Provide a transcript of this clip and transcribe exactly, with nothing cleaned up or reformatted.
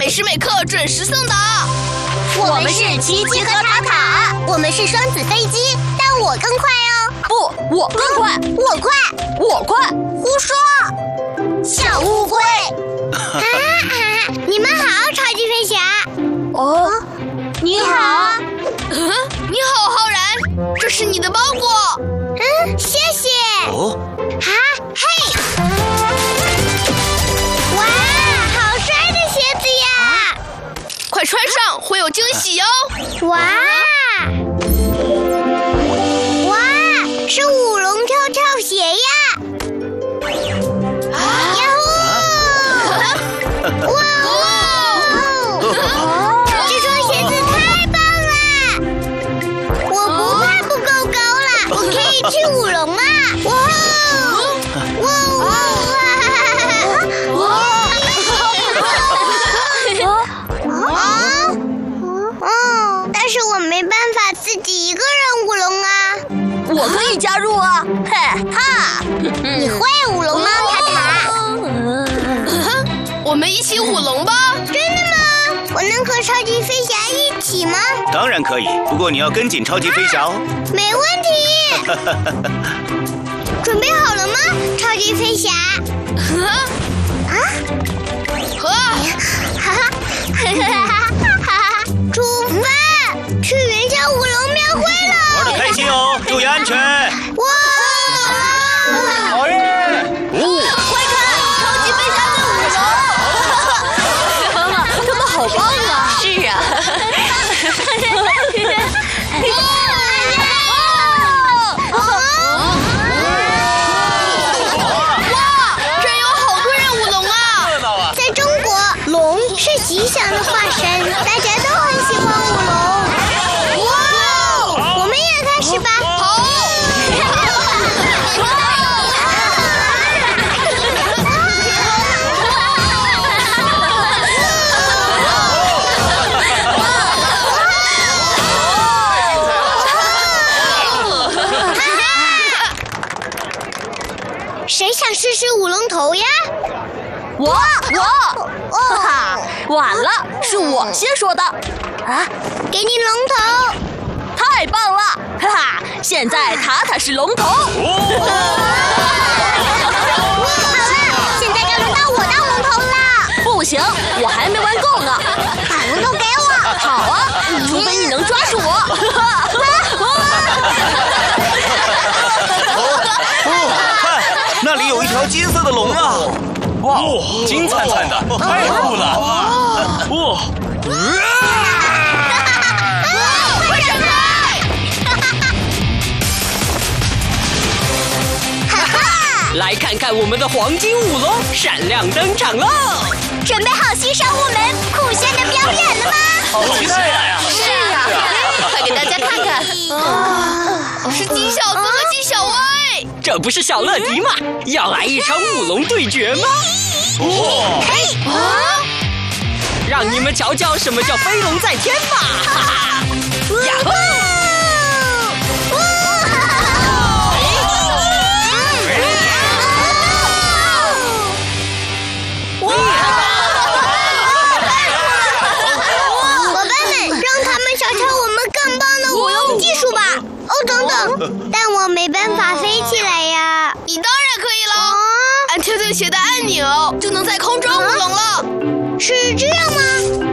每时每刻准时送达。 我们是奇奇和塔塔，我们是双子飞机，但我更快哦。 不，我更快， 我快， 我快。 胡说！小误会。啊啊！你们好，超级飞侠。 哦，你好。 嗯，你好，浩然，这是你的包裹。 嗯，谢谢。 哦。 啊，嘿！哇，好帅的鞋子呀！ 快穿上，会有惊喜哦。 哇！哇，是舞龙跳跳鞋呀！啊！呀呼！哇哦！这双鞋子太棒了！我不怕不够高了，我可以去舞龙啊！哇哇哇！啊！哦，但是我没办法自己一个人舞龙啊！ 我可以加入啊！嘿哈！ 你会舞龙吗，塔塔？ 我们一起舞龙吧！ 真的吗？我能和超级飞侠一起吗？ 当然可以，不过你要跟紧超级飞侠哦。 没问题。准备好了吗，超级飞侠？啊？ 和哈哈哈哈哈！出发，去元宵舞龙庙会了！ 玩得开心哦，注意安全！ 哇！ 好耶！哦， 快看，超级飞侠在舞龙！妈妈，他们好棒啊！是啊。 吉祥的化身，大家都很喜欢舞龙。哇！我们也开始吧。好。谁想试试舞龙头呀？ 我我哦哈，晚了，是我先说的啊！ 给你龙头， 太棒了，哈哈！现在塔塔是龙头。 哇！好了，现在该轮到我当龙头了。 不行，我还没玩够呢。 把龙头给我。 好啊，除非你能抓住我。 哦，看，那里有一条金色的龙啊！ 哇哦，金灿灿的，太酷了！哇！ 快闪开！哈哈！ 来看看我们的黄金舞龙闪亮登场喽！ 准备好欣赏我们酷炫的表演了吗？ 好期待呀！ 是啊，快给大家看看。啊，是金小子和金小歪。 这不是小乐迪吗？要来一场舞龙对决吗？ 哦， 嘿啊！ 让你们瞧瞧什么叫飞龙在天吧！哈哈！呀吼！ 伙伴们，让他们瞧瞧我们更棒的舞龙技术吧！哦，等等，但我没办法飞起来呀。 你当然可以了，按跳跳鞋的按钮就能在空中舞龙了。 是这样吗？